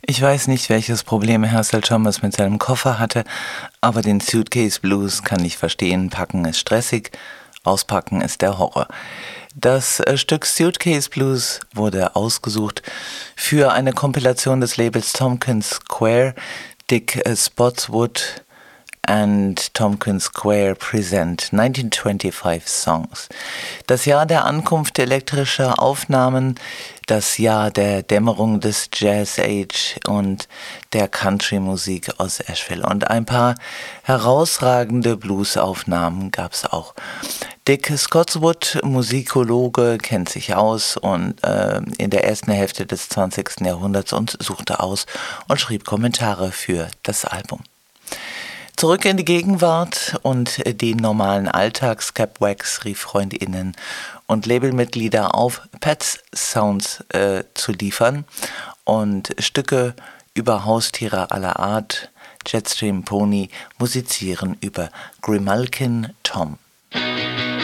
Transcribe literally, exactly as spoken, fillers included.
Ich weiß nicht, welches Problem Herschel Chalmers mit seinem Koffer hatte, aber den Suitcase Blues kann ich verstehen. Packen ist stressig, auspacken ist der Horror. Das äh, Stück Suitcase Blues wurde ausgesucht für eine Kompilation des Labels Tompkins Square. Dick äh, Spotswood and Tompkins Square present neunzehnhundertfünfundzwanzig Songs. Das Jahr der Ankunft elektrischer Aufnahmen, das Jahr der Dämmerung des Jazz Age und der Country-Musik aus Asheville. Und ein paar herausragende Blues-Aufnahmen gab es auch. Dick Spotswood, Musikologe, kennt sich aus und äh, in der ersten Hälfte des zwanzigsten Jahrhunderts und suchte aus und schrieb Kommentare für das Album. Zurück in die Gegenwart und den normalen Alltag. Skip Wax rief FreundInnen und Labelmitglieder auf, Pets Sounds äh, zu liefern und Stücke über Haustiere aller Art, Jetstream Pony, musizieren über Grimalkin Tom.